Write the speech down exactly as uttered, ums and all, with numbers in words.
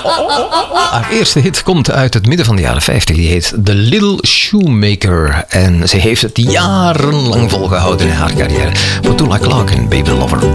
Haar eerste hit komt uit het midden van de jaren vijftig. Die heet The Little Shoemaker. En ze heeft het jarenlang volgehouden in haar carrière. Petula Clark en Baby Lover.